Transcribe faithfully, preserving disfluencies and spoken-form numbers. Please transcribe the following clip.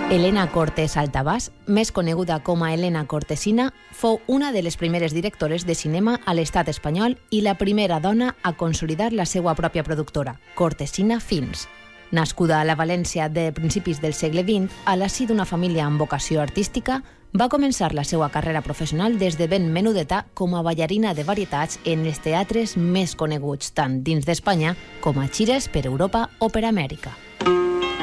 Elena Cortés Altabàs, més coneguda com a Elena Cortesina, fou una de les primeres directores de cinema a l'estat espanyol i la primera dona a consolidar la seva pròpia productora, Cortesina Films. Nascuda a la València de principis del segle vint, a la si d'una família amb vocació artística, va començar la seva carrera professional des de ben menudeta com a ballarina de varietats en els teatres més coneguts tant dins d'Espanya com a gires per Europa o per Amèrica.